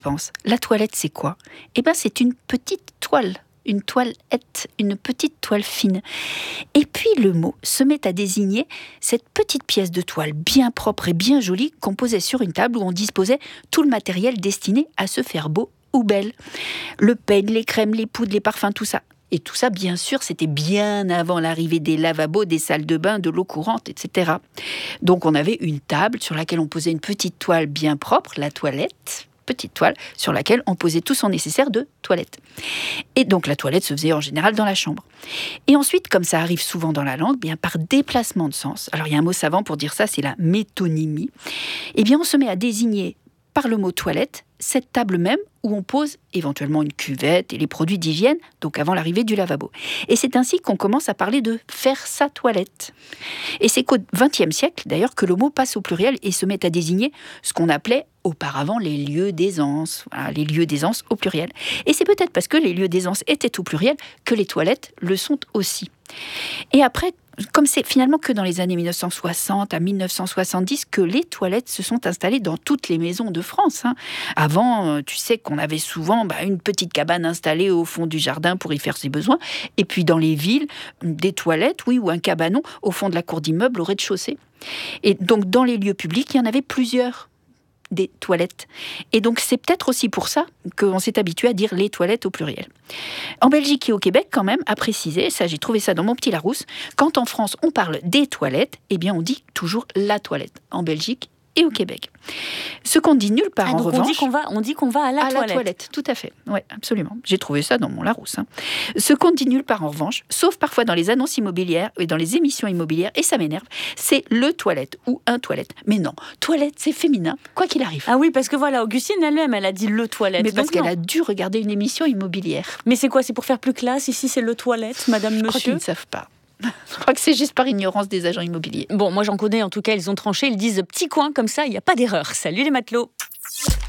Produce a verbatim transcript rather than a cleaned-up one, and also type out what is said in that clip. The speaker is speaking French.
pense, la toilette, c'est quoi ? Eh bien, c'est une petite toile. Une toilette, une petite toile fine. Et puis le mot se met à désigner cette petite pièce de toile bien propre et bien jolie qu'on posait sur une table où on disposait tout le matériel destiné à se faire beau ou belle. Le peigne, les crèmes, les poudres, les parfums, tout ça. Et tout ça, bien sûr, c'était bien avant l'arrivée des lavabos, des salles de bain, de l'eau courante, et cetera. Donc on avait une table sur laquelle on posait une petite toile bien propre, la toilette, petite toile sur laquelle on posait tout son nécessaire de toilette. Et donc la toilette se faisait en général dans la chambre. Et ensuite, comme ça arrive souvent dans la langue, bien par déplacement de sens, alors il y a un mot savant pour dire ça, c'est la métonymie, eh bien on se met à désigner par le mot toilette cette table même où on pose éventuellement une cuvette et les produits d'hygiène, donc avant l'arrivée du lavabo. Et c'est ainsi qu'on commence à parler de faire sa toilette. Et c'est qu'au vingtième siècle, d'ailleurs, que le mot passe au pluriel et se met à désigner ce qu'on appelait auparavant les lieux d'aisance. Voilà, les lieux d'aisance au pluriel. Et c'est peut-être parce que les lieux d'aisance étaient au pluriel que les toilettes le sont aussi. Et après, comme c'est finalement que dans les années mille neuf cent soixante à mille neuf cent soixante-dix que les toilettes se sont installées dans toutes les maisons de France. Hein. Avant, tu sais qu'on avait souvent bah, une petite cabane installée au fond du jardin pour y faire ses besoins. Et puis dans les villes, des toilettes, oui, ou un cabanon au fond de la cour d'immeuble au rez-de-chaussée. Et donc dans les lieux publics, il y en avait plusieurs. Des toilettes. Et donc, c'est peut-être aussi pour ça qu'on s'est habitué à dire les toilettes au pluriel. En Belgique et au Québec, quand même, à préciser, ça j'ai trouvé ça dans mon petit Larousse, quand en France on parle des toilettes, eh bien on dit toujours la toilette. En Belgique et au Québec. Ce qu'on dit nulle part, ah, en donc revanche... On dit qu'on va, on dit qu'on va à la à toilette. la toilette, tout à fait. Oui, absolument. J'ai trouvé ça dans mon Larousse. Hein. Ce qu'on dit nulle part, en revanche, sauf parfois dans les annonces immobilières et dans les émissions immobilières, et ça m'énerve, c'est le toilette ou un toilette. Mais non, toilette, c'est féminin, quoi qu'il arrive. Ah oui, parce que voilà, Augustine elle-même, elle a dit le toilette. Mais parce donc qu'elle non. a dû regarder une émission immobilière. Mais c'est quoi ? C'est pour faire plus classe ? Ici, c'est le toilette, madame, Je monsieur ? crois qu'ils ne savent pas. Je crois que c'est juste par ignorance des agents immobiliers. Bon, moi j'en connais, en tout cas, ils ont tranché, ils disent petit coin, comme ça, il n'y a pas d'erreur. Salut les matelots.